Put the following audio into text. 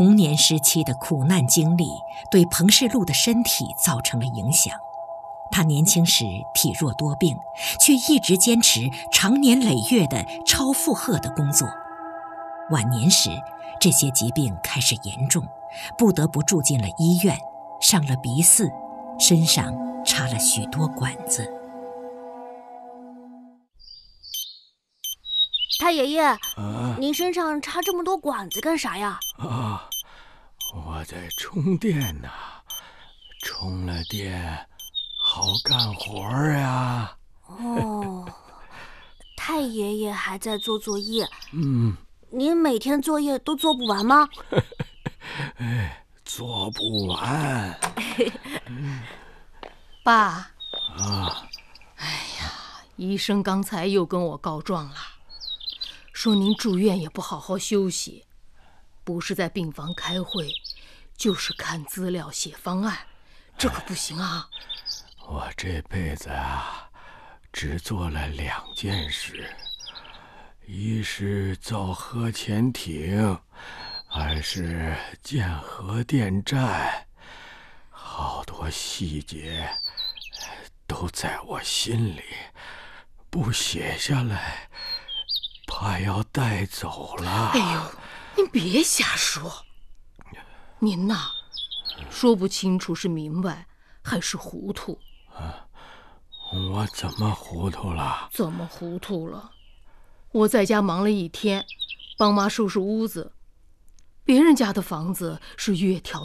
童年时期的苦难经历对彭世禄的身体造成了影响。他年轻时体弱多病，却一直坚持长年累月的超负荷的工作。晚年时，这些疾病开始严重，不得不住进了医院，上了鼻饲，身上插了许多管子。 太爷爷，您身上插这么多管子干啥呀？ 我在充电呢，充了电好干活呀。 太爷爷还在做作业。 您每天作业都做不完吗？ 做不完。 爸。哎呀，医生刚才又跟我告状了，说您住院也不好好休息，不是在病房开会，就是看资料写方案，这可不行啊。 我这辈子只做了2件事，一是造核潜艇，二是建核电站。好多细节都在我心里，不写下来怕要带走了。 哎呦，您别瞎说。您呐，说不清楚是明白还是糊涂。 我怎么糊涂了？ 怎么糊涂了？我在家忙了一天，帮妈收拾屋子，别人家的房子是越挑